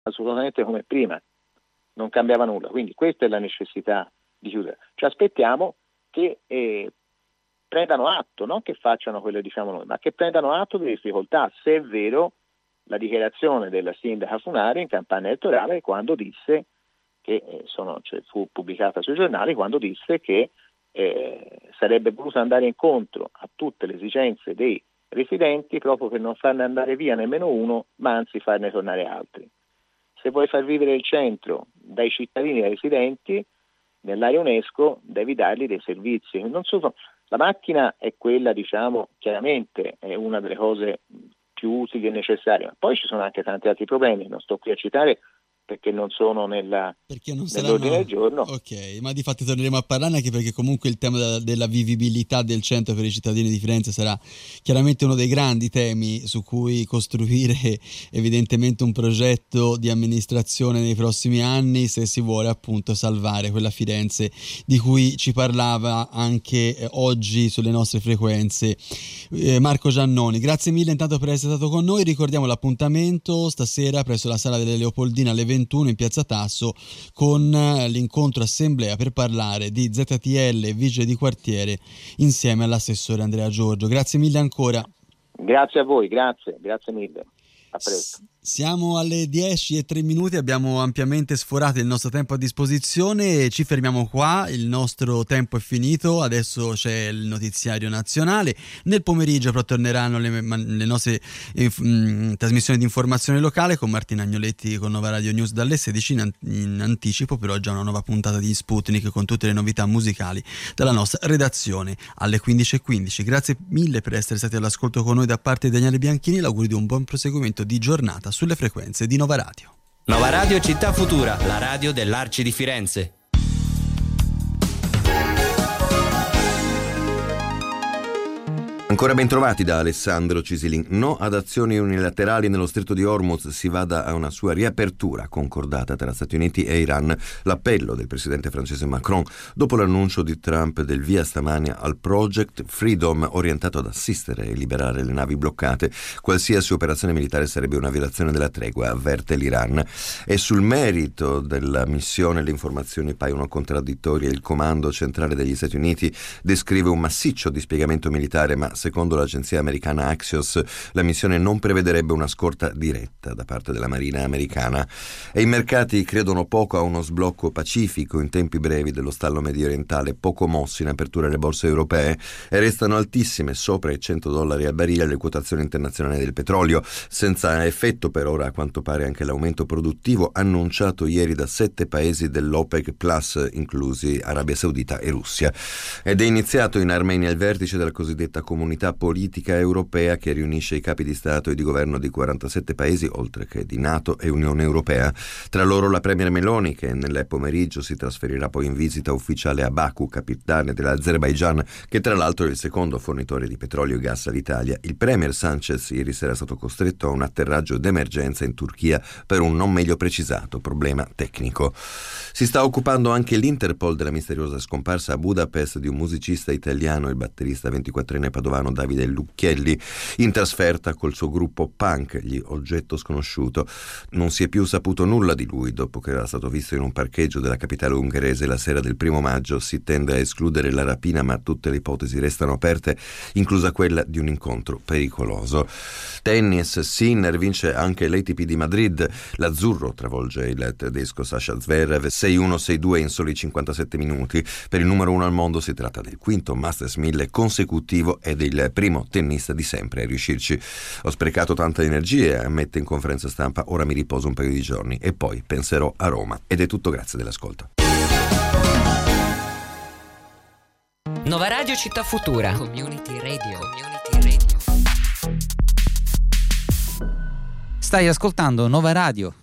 assolutamente come prima, non cambiava nulla. Quindi questa è la necessità di chiudere. Ci aspettiamo che prendano atto, non che facciano quello che diciamo noi, ma che prendano atto delle difficoltà, se è vero la dichiarazione della sindaca Funari in campagna elettorale quando disse che fu pubblicata sui giornali, quando disse che sarebbe voluto andare incontro a tutte le esigenze dei residenti proprio per non farne andare via nemmeno uno, ma anzi farne tornare altri. Se vuoi far vivere il centro dai cittadini e dai residenti nell'area UNESCO, devi dargli dei servizi. Non solo, la macchina è quella, diciamo, chiaramente è una delle cose più utili e necessarie, ma poi ci sono anche tanti altri problemi, non sto qui a citare perché non sono nell'ordine del giorno. Ok, ma di fatti torneremo a parlarne, anche perché comunque il tema della vivibilità del centro per i cittadini di Firenze sarà chiaramente uno dei grandi temi su cui costruire evidentemente un progetto di amministrazione nei prossimi anni, se si vuole appunto salvare quella Firenze di cui ci parlava anche oggi sulle nostre frequenze Marco Giannoni. Grazie mille intanto per essere stato con noi. Ricordiamo l'appuntamento stasera presso la Sala delle Leopoldine alle 21 in Piazza Tasso con l'incontro assemblea per parlare di ZTL e vigili di quartiere insieme all'assessore Andrea Giorgio. Grazie mille ancora. Grazie a voi, grazie mille. A presto. Siamo alle 10:03, abbiamo ampiamente sforato il nostro tempo a disposizione e ci fermiamo qua, il nostro tempo è finito, adesso c'è il notiziario nazionale, nel pomeriggio però torneranno le nostre trasmissioni di informazione locale con Martina Agnoletti con Nova Radio News dalle 16 in anticipo, però già una nuova puntata di Sputnik con tutte le novità musicali dalla nostra redazione alle 15:15. Grazie mille per essere stati all'ascolto con noi da parte di Daniele Bianchini, l'augurio di un buon proseguimento di giornata sulle frequenze di Nova Radio. Nova Radio Città Futura, la radio dell'Arci di Firenze. Ancora ben trovati da Alessandro Cisilin. No ad azioni unilaterali nello stretto di Hormuz, si vada a una sua riapertura concordata tra Stati Uniti e Iran. L'appello del presidente francese Macron dopo l'annuncio di Trump del via stamani al Project Freedom orientato ad assistere e liberare le navi bloccate. Qualsiasi operazione militare sarebbe una violazione della tregua, avverte l'Iran. E sul merito della missione le informazioni paiono contraddittorie. Il comando centrale degli Stati Uniti descrive un massiccio dispiegamento militare, ma secondo l'agenzia americana Axios la missione non prevederebbe una scorta diretta da parte della Marina americana e i mercati credono poco a uno sblocco pacifico in tempi brevi dello stallo mediorientale, poco mossi in apertura alle borse europee e restano altissime, sopra i $100 al barile, le quotazioni internazionali del petrolio, senza effetto per ora a quanto pare anche l'aumento produttivo annunciato ieri da 7 paesi dell'OPEC Plus, inclusi Arabia Saudita e Russia. Ed è iniziato in Armenia il vertice della cosiddetta comunità politica europea che riunisce i capi di Stato e di governo di 47 paesi, oltre che di NATO e Unione Europea. Tra loro la premier Meloni, che nel pomeriggio si trasferirà poi in visita ufficiale a Baku, capitale dell'Azerbaigian, che tra l'altro è il secondo fornitore di petrolio e gas all'Italia. Il premier Sanchez ieri sera è stato costretto a un atterraggio d'emergenza in Turchia per un non meglio precisato problema tecnico. Si sta occupando anche l'Interpol della misteriosa scomparsa a Budapest di un musicista italiano, il batterista 24enne padovano Davide Lucchielli, in trasferta col suo gruppo punk, gli Oggetto Sconosciuto. Non si è più saputo nulla di lui dopo che era stato visto in un parcheggio della capitale ungherese la sera del 1 maggio. Si tende a escludere la rapina, ma tutte le ipotesi restano aperte, inclusa quella di un incontro pericoloso. Tennis, Sinner vince anche l'ATP di Madrid, l'azzurro travolge il tedesco Sasha Zverev 6-1, 6-2 in soli 57 minuti. Per il numero 1 al mondo si tratta del quinto Masters 1000 consecutivo ed il primo tennista di sempre a riuscirci. Ho sprecato tante energie, ammette in conferenza stampa, ora mi riposo un paio di giorni e poi penserò a Roma. Ed è tutto, grazie dell'ascolto. Nova Radio Città Futura. Community Radio. Stai ascoltando Nova Radio.